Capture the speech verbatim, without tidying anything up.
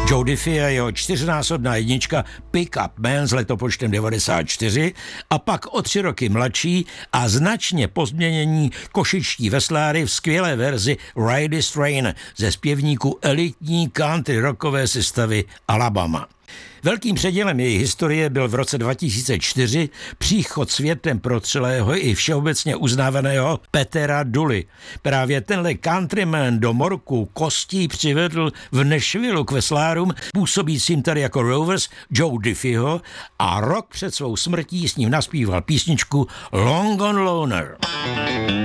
Joe Diffie a jeho čtyřnásobná jednička Pick Up Man s letopočtem devadesát čtyři a pak o tři roky mladší a značně pozměnění košičtí vesláry v skvělé verzi Ride This Train ze zpěvníků elitní country rockové sestavy Alabama. Velkým předělem její historie byl v roce dva tisíce čtyři příchod světem protřelého i všeobecně uznávaného Petera Dully. Právě tenhle countryman do morku kostí přivedl v Nashvillu k veslárům, působícím tady jako Rovers, Joe Diffieho a rok před svou smrtí s ním naspíval písničku Long Gone Loner.